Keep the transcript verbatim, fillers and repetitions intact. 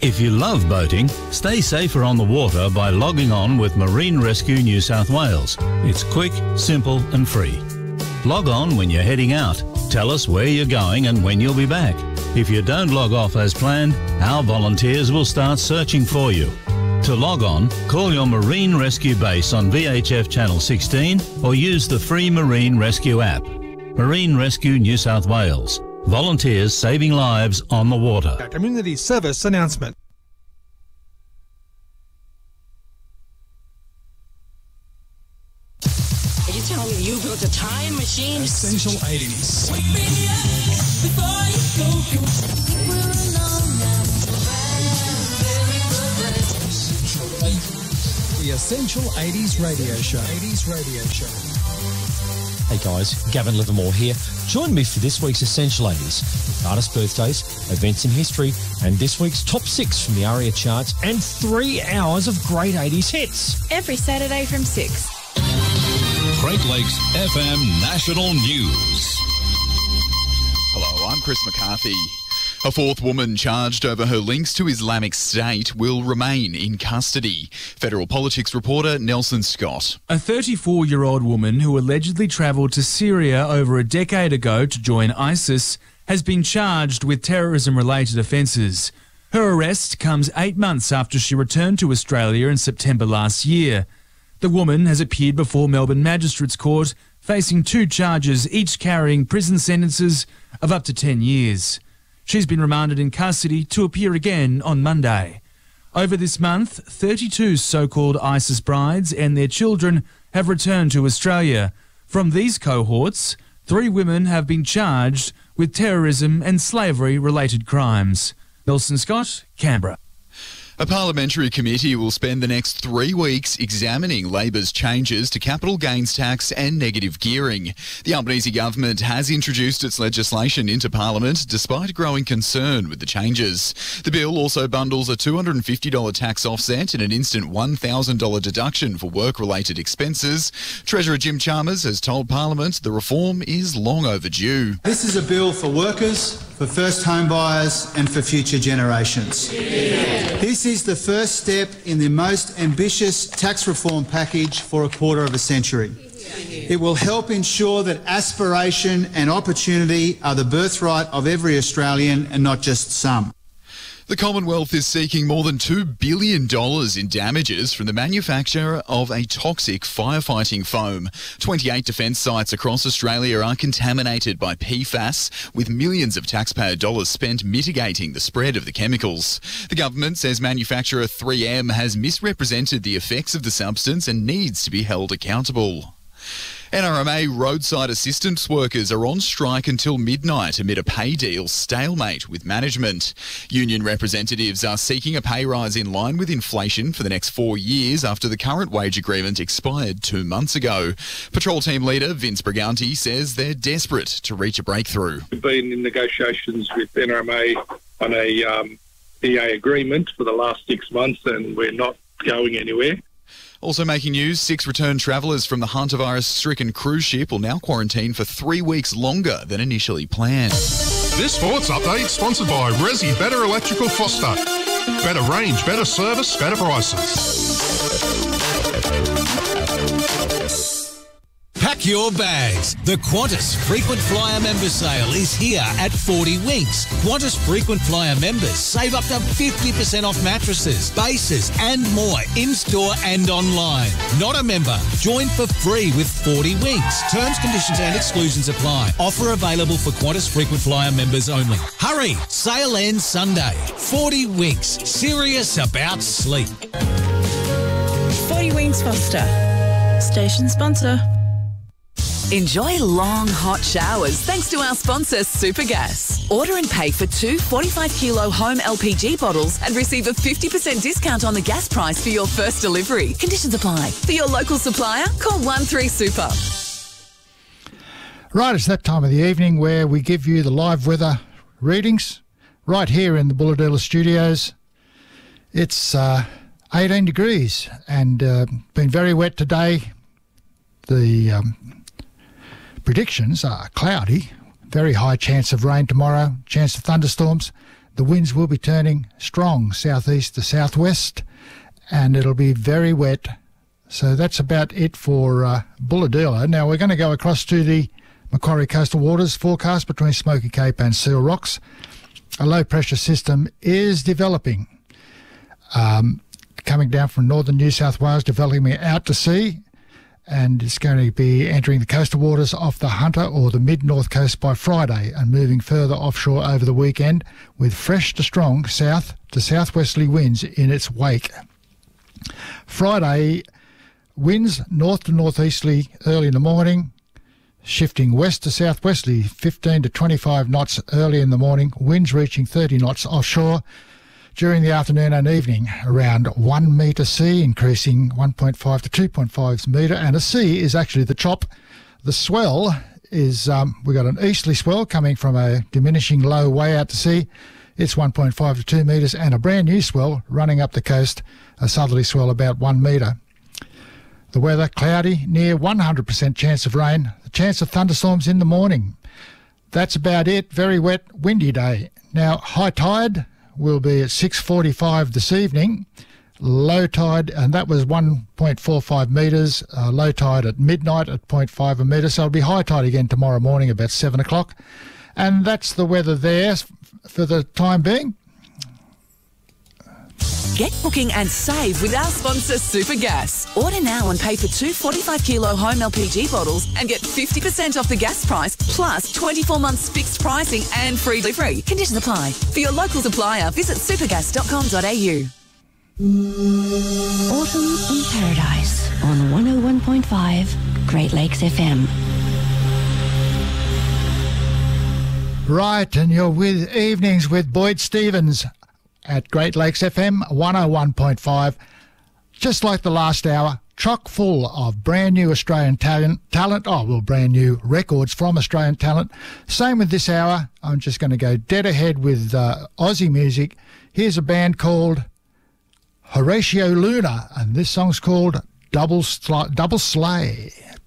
If you love boating, stay safer on the water by logging on with Marine Rescue New South Wales. It's quick, simple and free. Log on when you're heading out. Tell us where you're going and when you'll be back. If you don't log off as planned, our volunteers will start searching for you. To log on, call your Marine Rescue base on V H F Channel sixteen or use the free Marine Rescue app. Marine Rescue New South Wales. Volunteers saving lives on the water. A community service announcement. Are you telling me you built a time machine? Essential eighties. The Essential eighties Radio Show. eighties Radio Show. Hey guys, Gavin Livermore here. Join me for this week's Essential eighties, with artist birthdays, events in history, and this week's top six from the ARIA charts, and three hours of great eighties hits. Every Saturday from six. Great Lakes F M National News. Hello, I'm Chris McCarthy. A fourth woman charged over her links to Islamic State will remain in custody. Federal politics reporter Nelson Scott. A thirty-four-year-old woman who allegedly travelled to Syria over a decade ago to join ISIS has been charged with terrorism-related offences. Her arrest comes eight months after she returned to Australia in September last year. The woman has appeared before Melbourne Magistrates Court, facing two charges, each carrying prison sentences of up to ten years. She's been remanded in custody to appear again on Monday. Over this month, thirty-two so-called ISIS brides and their children have returned to Australia. From these cohorts, three women have been charged with terrorism and slavery-related crimes. Nelson Scott, Canberra. A parliamentary committee will spend the next three weeks examining Labor's changes to capital gains tax and negative gearing. The Albanese government has introduced its legislation into Parliament despite growing concern with the changes. The bill also bundles a two hundred fifty dollars tax offset and an instant one thousand dollars deduction for work-related expenses. Treasurer Jim Chalmers has told Parliament the reform is long overdue. This is a bill for workers, for first home buyers and for future generations. Yeah. This is the first step in the most ambitious tax reform package for a quarter of a century. It will help ensure that aspiration and opportunity are the birthright of every Australian and not just some. The Commonwealth is seeking more than two billion dollars in damages from the manufacturer of a toxic firefighting foam. twenty-eight defence sites across Australia are contaminated by P FAS, with millions of taxpayer dollars spent mitigating the spread of the chemicals. The government says manufacturer three M has misrepresented the effects of the substance and needs to be held accountable. N R M A roadside assistance workers are on strike until midnight amid a pay deal stalemate with management. Union representatives are seeking a pay rise in line with inflation for the next four years after the current wage agreement expired two months ago. Patrol team leader Vince Briganti says they're desperate to reach a breakthrough. We've been in negotiations with N R M A on a um, E A agreement for the last six months and we're not going anywhere. Also making news, six returned travellers from the hantavirus-stricken cruise ship will now quarantine for three weeks longer than initially planned. This sports update sponsored by Resi Better Electrical Foster. Better range, better service, better prices. Pack your bags. The Qantas Frequent Flyer Member Sale is here at forty Winks. Qantas Frequent Flyer members save up to fifty percent off mattresses, bases and more in-store and online. Not a member? Join for free with forty Winks. Terms, conditions and exclusions apply. Offer available for Qantas Frequent Flyer members only. Hurry! Sale ends Sunday. forty Winks. Serious about sleep. forty Winks Foster. Station sponsor. Enjoy long, hot showers thanks to our sponsor, Supergas. Order and pay for two forty-five kilo home L P G bottles and receive a fifty percent discount on the gas price for your first delivery. Conditions apply. For your local supplier, call one three super. Right, it's that time of the evening where we give you the live weather readings right here in the Bulahdelah studios. It's uh, eighteen degrees and uh, been very wet today. The um, predictions are cloudy, very high chance of rain tomorrow, chance of thunderstorms. The winds will be turning strong southeast to southwest, and it'll be very wet. So that's about it for uh, Bulahdelah. Now we're going to go across to the Macquarie Coastal Waters forecast between Smoky Cape and Seal Rocks. A low pressure system is developing, um, coming down from northern New South Wales, developing out to sea, and it's going to be entering the coastal waters off the Hunter or the mid-north coast by Friday and moving further offshore over the weekend with fresh to strong south to southwesterly winds in its wake. Friday, winds north to northeasterly early in the morning, shifting west to southwesterly fifteen to twenty-five knots early in the morning, winds reaching thirty knots offshore. During the afternoon and evening, around one metre sea, increasing one point five to two point five metre, and a sea is actually the chop. The swell is, um, we've got an easterly swell coming from a diminishing low way out to sea. It's one point five to two metres, and a brand new swell running up the coast, a southerly swell about one metre. The weather, cloudy, near one hundred percent chance of rain, the chance of thunderstorms in the morning. That's about it, very wet, windy day. Now, high tide will be at six forty-five this evening. Low tide, and that was one point four five metres. Uh, low tide at midnight at zero point five a metre. So it'll be high tide again tomorrow morning about seven o'clock. And that's the weather there for the time being. Get booking and save with our sponsor Supergas. Order now and pay for two forty-five kilo home L P G bottles and get fifty percent off the gas price plus twenty-four months fixed pricing and free delivery. Conditions apply. For your local supplier, visit supergas dot com dot a u. Autumn in Paradise on one oh one point five Great Lakes F M. Right, and you're with Evenings with Boyd Stevens at Great Lakes F M one oh one point five. Just like the last hour, chock full of brand new Australian talent, talent. Oh, well, brand new records from Australian talent. Same with this hour. I'm just going to go dead ahead with uh, Aussie music. Here's a band called Horatio Luna, and this song's called Double Sl- Double Slay.